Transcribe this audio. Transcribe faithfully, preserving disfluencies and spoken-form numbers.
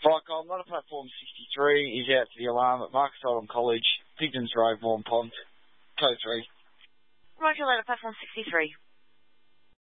Right, I'm on a platform sixty-three, is out to the alarm at Marcus Oldham College, Pigdens Road, Vaughan Pond, code three. Roger, letter platform sixty-three.